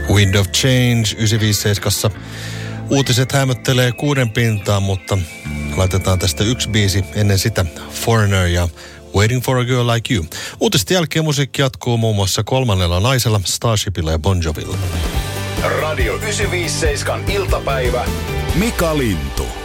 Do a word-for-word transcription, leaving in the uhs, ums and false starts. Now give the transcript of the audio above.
Wind of Change yhdeksänsataaviisikymmentäseitsemän. Uutiset hämöttelee kuuden pintaan, mutta laitetaan tästä yksi biisi ennen sitä. Foreigner ja Waiting for a Girl Like You. Uutisten jälkeen musiikki jatkuu muun muassa kolmannella naisella, Starshipilla ja Bon Jovilla. Radio yhdeksänsataaviisikymmentäseitsemän iltapäivä. Mika Lintu.